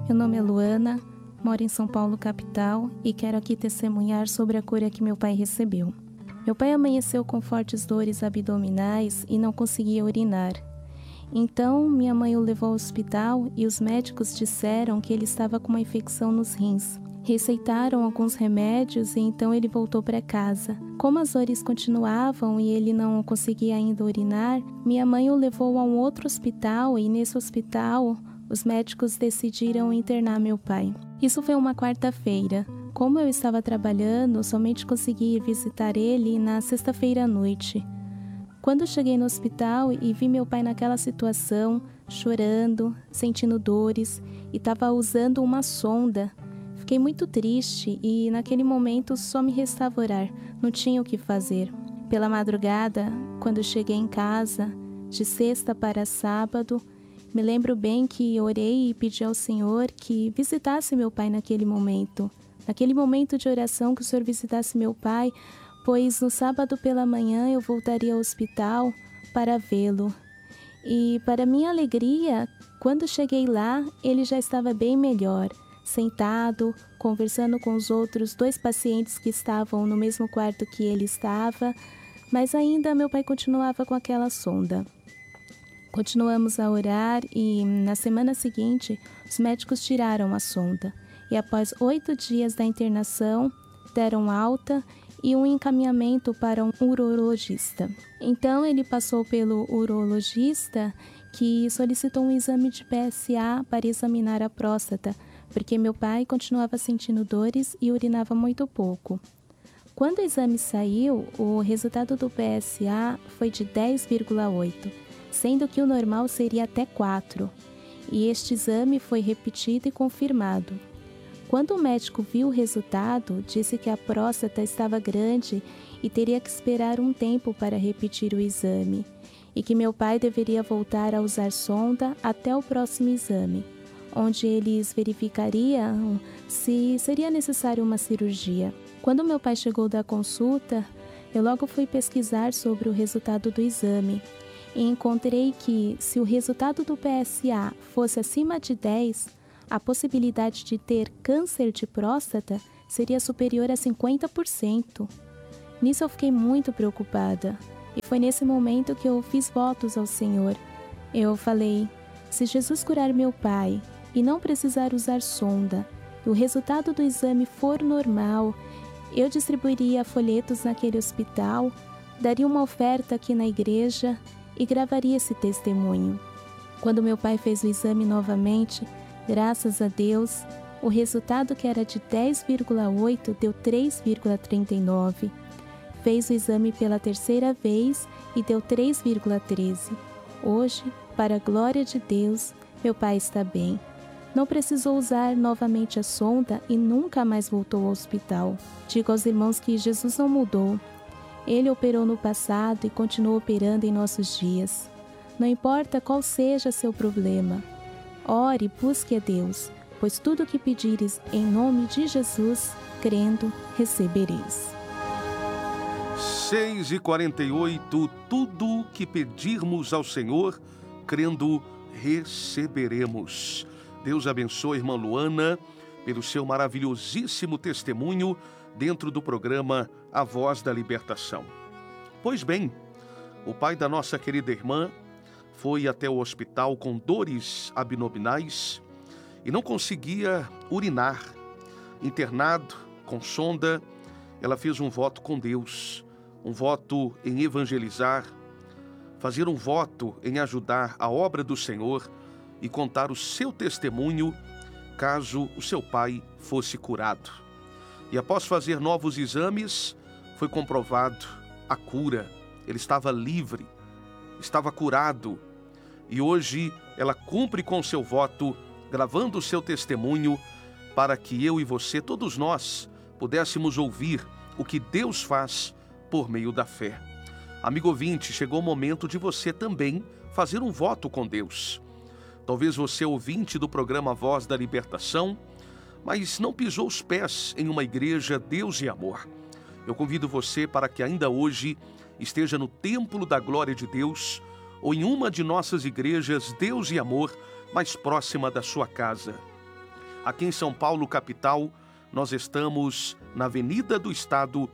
Meu nome é Luana, moro em São Paulo, capital, e quero aqui testemunhar sobre a cura que meu pai recebeu. Meu pai amanheceu com fortes dores abdominais e não conseguia urinar. Então, minha mãe o levou ao hospital e os médicos disseram que ele estava com uma infecção nos rins. Receitaram alguns remédios e então ele voltou para casa. Como as dores continuavam e ele não conseguia ainda urinar, minha mãe o levou a um outro hospital e nesse hospital os médicos decidiram internar meu pai. Isso foi uma quarta-feira. Como eu estava trabalhando, somente consegui visitar ele na sexta-feira à noite. Quando cheguei no hospital e vi meu pai naquela situação, chorando, sentindo dores e estava usando uma sonda, fiquei muito triste e naquele momento só me restava orar, não tinha o que fazer. Pela madrugada, quando cheguei em casa, de sexta para sábado, me lembro bem que orei e pedi ao Senhor que visitasse meu pai naquele momento de oração, que o Senhor visitasse meu pai, pois no sábado pela manhã eu voltaria ao hospital para vê-lo. E para minha alegria, quando cheguei lá, ele já estava bem melhor, sentado, conversando com os outros 2 pacientes que estavam no mesmo quarto que ele estava, mas ainda meu pai continuava com aquela sonda. Continuamos a orar e na semana seguinte os médicos tiraram a sonda e após 8 dias da internação deram alta e um encaminhamento para um urologista. Então ele passou pelo urologista que solicitou um exame de PSA para examinar a próstata, porque meu pai continuava sentindo dores e urinava muito pouco. Quando o exame saiu, o resultado do PSA foi de 10,8, sendo que o normal seria até 4. E este exame foi repetido e confirmado. Quando o médico viu o resultado, disse que a próstata estava grande e teria que esperar um tempo para repetir o exame, e que meu pai deveria voltar a usar sonda até o próximo exame, onde eles verificariam se seria necessário uma cirurgia. Quando meu pai chegou da consulta, eu logo fui pesquisar sobre o resultado do exame e encontrei que, se o resultado do PSA fosse acima de 10, a possibilidade de ter câncer de próstata seria superior a 50%. Nisso eu fiquei muito preocupada e foi nesse momento que eu fiz votos ao Senhor. Eu falei, se Jesus curar meu pai e não precisar usar sonda, e o resultado do exame for normal, eu distribuiria folhetos naquele hospital, daria uma oferta aqui na igreja e gravaria esse testemunho. Quando meu pai fez o exame novamente, graças a Deus, o resultado que era de 10,8 deu 3,39. Fez o exame pela 3ª vez e deu 3,13. Hoje, para a glória de Deus, meu pai está bem. Não precisou usar novamente a sonda e nunca mais voltou ao hospital. Digo aos irmãos que Jesus não mudou. Ele operou no passado e continua operando em nossos dias. Não importa qual seja seu problema, ore e busque a Deus, pois tudo o que pedires em nome de Jesus, crendo, recebereis. 6h48, tudo que pedirmos ao Senhor, crendo, receberemos. Deus abençoe a irmã Luana pelo seu maravilhosíssimo testemunho dentro do programa A Voz da Libertação. Pois bem, o pai da nossa querida irmã foi até o hospital com dores abdominais e não conseguia urinar. Internado, com sonda, ela fez um voto com Deus, um voto em evangelizar, fazer um voto em ajudar a obra do Senhor e contar o seu testemunho caso o seu pai fosse curado. E após fazer novos exames, foi comprovado a cura. Ele estava livre, estava curado. E hoje ela cumpre com o seu voto, gravando o seu testemunho, para que eu e você, todos nós, pudéssemos ouvir o que Deus faz por meio da fé. Amigo ouvinte, chegou o momento de você também fazer um voto com Deus. Talvez você, ouvinte do programa Voz da Libertação, mas não pisou os pés em uma igreja Deus e Amor. Eu convido você para que ainda hoje esteja no Templo da Glória de Deus ou em uma de nossas igrejas Deus e Amor mais próxima da sua casa. Aqui em São Paulo, capital, nós estamos na Avenida do Estado,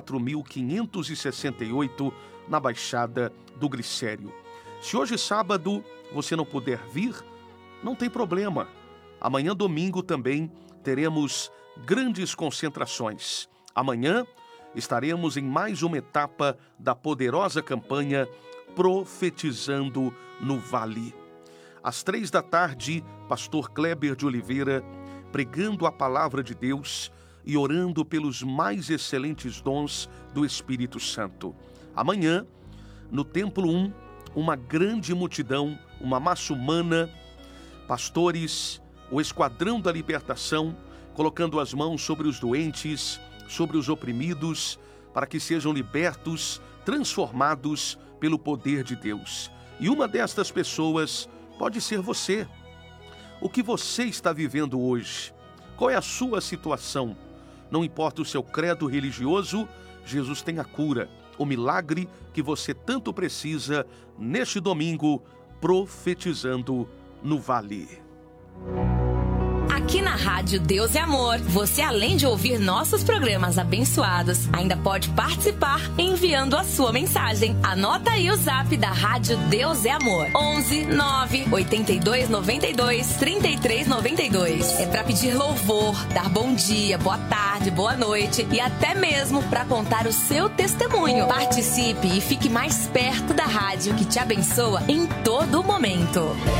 4.568, na Baixada do Glicério. Se hoje, sábado, você não puder vir, não tem problema. Amanhã, domingo, também teremos grandes concentrações. Amanhã estaremos em mais uma etapa da poderosa campanha Profetizando no Vale. Às 15h, pastor Kleber de Oliveira, pregando a palavra de Deus e orando pelos mais excelentes dons do Espírito Santo. Amanhã, no Templo 1, uma grande multidão, uma massa humana, pastores, o Esquadrão da Libertação, colocando as mãos sobre os doentes, sobre os oprimidos, para que sejam libertos, transformados pelo poder de Deus. E uma destas pessoas pode ser você. O que você está vivendo hoje? Qual é a sua situação? Não importa o seu credo religioso, Jesus tem a cura, o milagre que você tanto precisa neste domingo, Profetizando no Vale. Aqui na Rádio Deus é Amor, você, além de ouvir nossos programas abençoados, ainda pode participar enviando a sua mensagem. Anota aí o zap da Rádio Deus é Amor: 11 9 82 92 33 92. É para pedir louvor, dar bom dia, boa tarde, boa noite e até mesmo para contar o seu testemunho. Participe e fique mais perto da rádio que te abençoa em todo momento.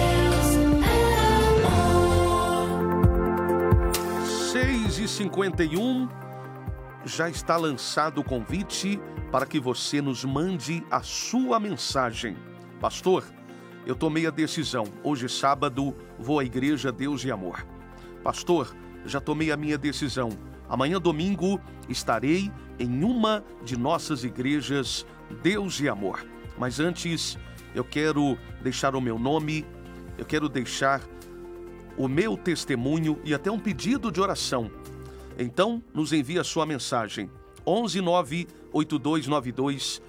6h51, já está lançado o convite para que você nos mande a sua mensagem. Pastor, eu tomei a decisão. Hoje, sábado, vou à Igreja Deus e Amor. Pastor, já tomei a minha decisão. Amanhã, domingo, estarei em uma de nossas igrejas Deus e Amor. Mas antes, eu quero deixar o meu nome, eu quero deixar o meu testemunho e até um pedido de oração. Então, nos envie a sua mensagem. 11 9 8292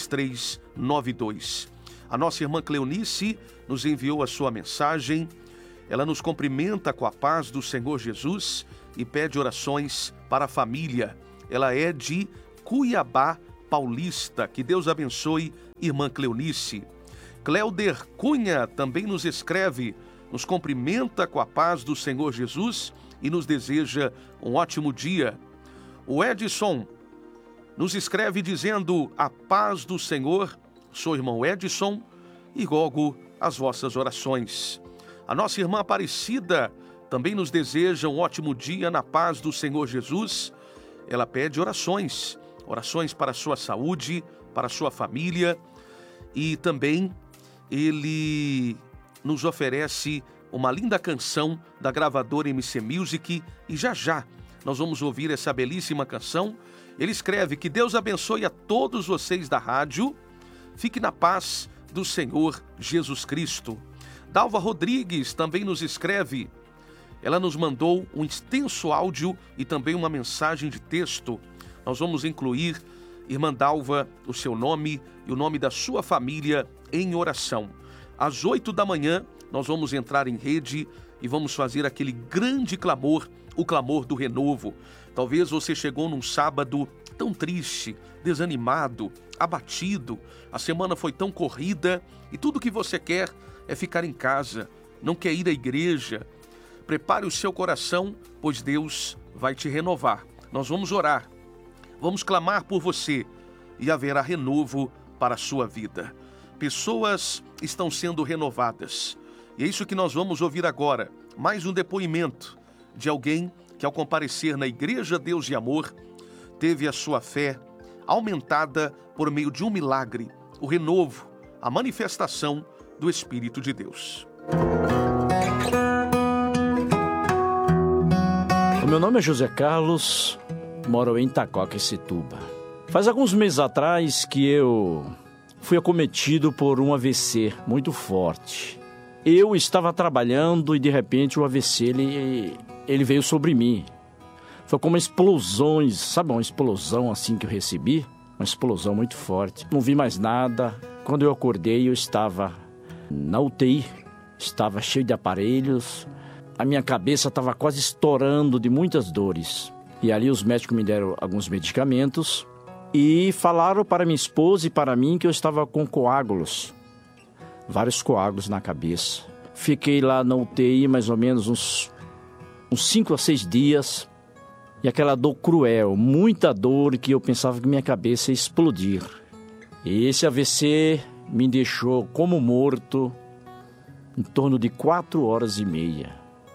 3392. A nossa irmã Cleonice nos enviou a sua mensagem. Ela nos cumprimenta com a paz do Senhor Jesus e pede orações para a família. Ela é de Cuiabá Paulista. Que Deus abençoe, irmã Cleonice. Cleuder Cunha também nos escreve, nos cumprimenta com a paz do Senhor Jesus e nos deseja um ótimo dia. O Edson nos escreve dizendo: a paz do Senhor, sou irmão Edson, e rogo as vossas orações. A nossa irmã Aparecida também nos deseja um ótimo dia na paz do Senhor Jesus. Ela pede orações para a sua saúde, para a sua família, e também ele nos oferece uma linda canção da gravadora MC Music, e já nós vamos ouvir essa belíssima canção. Ele escreve: que Deus abençoe a todos vocês da rádio, fique na paz do Senhor Jesus Cristo. Dalva Rodrigues também nos escreve, ela nos mandou um extenso áudio e também uma mensagem de texto. Nós vamos incluir, irmã Dalva, o seu nome e o nome da sua família em oração. Às 8 da manhã, nós vamos entrar em rede e vamos fazer aquele grande clamor, o clamor do renovo. Talvez você chegou num sábado tão triste, desanimado, abatido, a semana foi tão corrida e tudo que você quer é ficar em casa, não quer ir à igreja. Prepare o seu coração, pois Deus vai te renovar. Nós vamos orar, vamos clamar por você e haverá renovo para a sua vida. Pessoas estão sendo renovadas. E é isso que nós vamos ouvir agora. Mais um depoimento de alguém que, ao comparecer na Igreja Deus e Amor, teve a sua fé aumentada por meio de um milagre, o renovo, a manifestação do Espírito de Deus. O meu nome é José Carlos, moro em Itaquaquecetuba. Faz alguns meses atrás que eu fui acometido por um AVC muito forte. Eu estava trabalhando e de repente o AVC ele veio sobre mim. Foi como explosões, sabe, uma explosão assim que eu recebi? Uma explosão muito forte. Não vi mais nada. Quando eu acordei eu estava na UTI, estava cheio de aparelhos. a minha cabeça estava quase estourando de muitas dores. E ali os médicos me deram alguns medicamentos e falaram para minha esposa e para mim que eu estava com coágulos, vários coágulos na cabeça. Fiquei lá na UTI mais ou menos uns 5 a 6 dias e aquela dor cruel, muita dor, que eu pensava que minha cabeça ia explodir. E esse AVC me deixou como morto em torno de 4 horas e meia.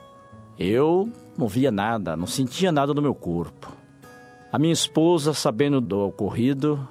Eu não via nada, não sentia nada no meu corpo. A minha esposa, sabendo do ocorrido,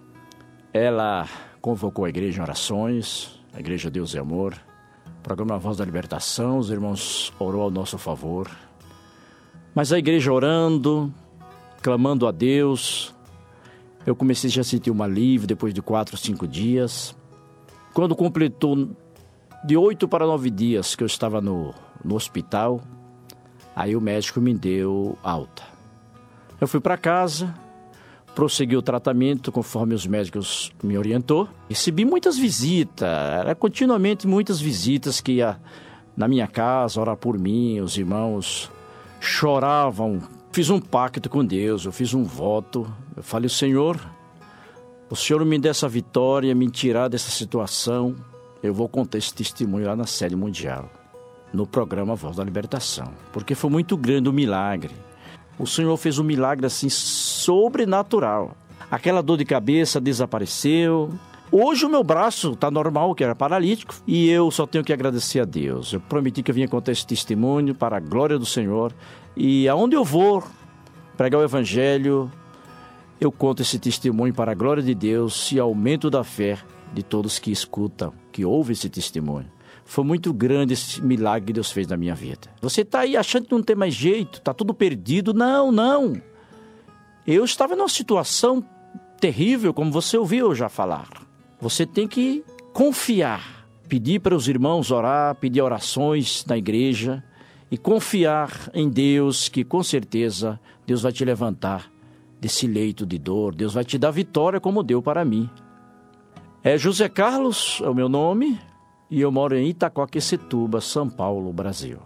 ela convocou a igreja em orações, a igreja Deus é Amor, programa Voz da Libertação, os irmãos orou ao nosso favor. Mas a igreja orando, clamando a Deus, eu comecei já a sentir um alívio depois de 4, 5 dias. Quando completou de 8 para 9 dias que eu estava no hospital, aí o médico me deu alta. Eu fui para casa, prossegui o tratamento conforme os médicos me orientou. Recebi muitas visitas, era continuamente muitas visitas que ia na minha casa orar por mim, os irmãos choravam. Fiz um pacto com Deus, eu fiz um voto. Eu falei, Senhor, o Senhor me dê essa vitória, me tirar dessa situação. Eu vou contar esse testemunho lá na sede mundial, no programa Voz da Libertação, porque foi muito grande o milagre. O Senhor fez um milagre assim sobrenatural. Aquela dor de cabeça desapareceu. Hoje o meu braço está normal, que era paralítico, e eu só tenho que agradecer a Deus. Eu prometi que eu vinha contar esse testemunho para a glória do Senhor. E aonde eu vou pregar o Evangelho, eu conto esse testemunho para a glória de Deus e aumento da fé de todos que escutam, que ouvem esse testemunho. Foi muito grande esse milagre que Deus fez na minha vida. Você está aí achando que não tem mais jeito, está tudo perdido. Não, não. Eu estava numa situação terrível, como você ouviu eu já falar. Você tem que confiar, pedir para os irmãos orar, pedir orações na igreja e confiar em Deus, que com certeza Deus vai te levantar desse leito de dor. Deus vai te dar vitória como deu para mim. José Carlos é o meu nome e eu moro em Itaquaquecetuba, São Paulo, Brasil.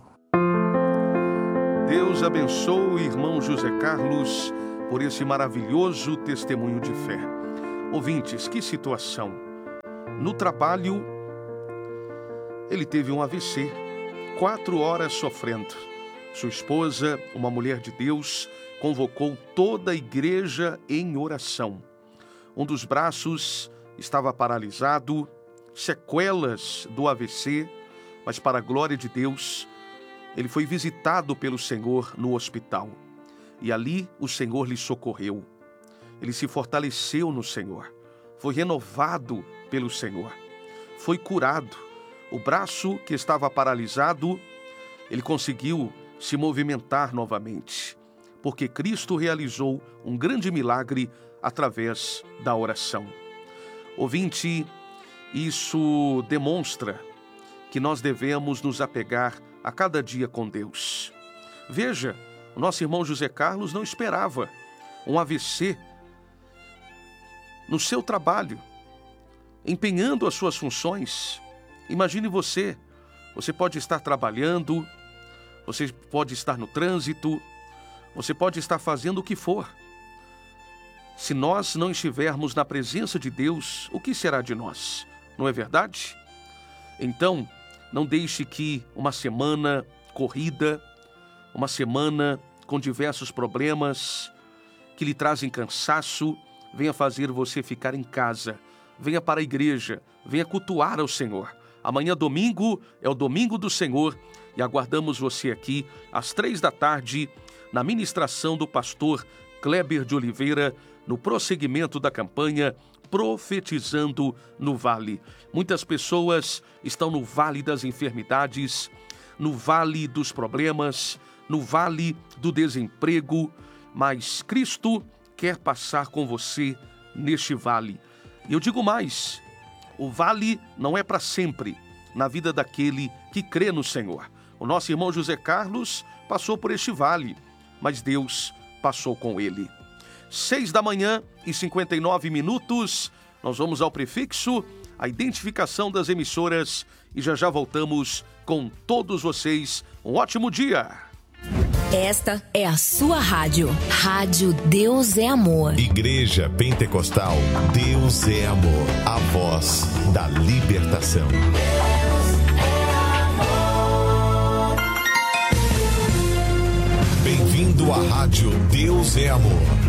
Deus abençoe o irmão José Carlos por esse maravilhoso testemunho de fé. Ouvintes, que situação! No trabalho, ele teve um AVC, 4 horas sofrendo. Sua esposa, uma mulher de Deus, convocou toda a igreja em oração. Um dos braços estava paralisado, sequelas do AVC, mas para a glória de Deus, ele foi visitado pelo Senhor no hospital. E ali o Senhor lhe socorreu. Ele se fortaleceu no Senhor, foi renovado pelo Senhor, foi curado. O braço que estava paralisado, ele conseguiu se movimentar novamente, porque Cristo realizou um grande milagre através da oração. Ouvinte, isso demonstra que nós devemos nos apegar a cada dia com Deus. Veja, o nosso irmão José Carlos não esperava um AVC no seu trabalho, empenhando as suas funções. Imagine você pode estar trabalhando, você pode estar no trânsito, você pode estar fazendo o que for. Se nós não estivermos na presença de Deus, o que será de nós? Não é verdade? Então, não deixe que uma semana corrida, uma semana com diversos problemas que lhe trazem cansaço, venha fazer você ficar em casa. Venha para a igreja, venha cultuar ao Senhor. Amanhã, domingo, é o domingo do Senhor e aguardamos você aqui às 15h na ministração do pastor Kleber de Oliveira, no prosseguimento da campanha Profetizando no Vale. Muitas pessoas estão no vale das enfermidades, no vale dos problemas, no vale do desemprego, mas Cristo quer passar com você neste vale. E eu digo mais, o vale não é para sempre na vida daquele que crê no Senhor. O nosso irmão José Carlos passou por este vale, mas Deus passou com ele. 6h59, nós vamos ao prefixo, a identificação das emissoras e já voltamos com com todos vocês. Um ótimo dia. Esta é a sua rádio. Rádio Deus é Amor. Igreja Pentecostal Deus é Amor. A voz da libertação. Bem-vindo à Rádio Deus é Amor.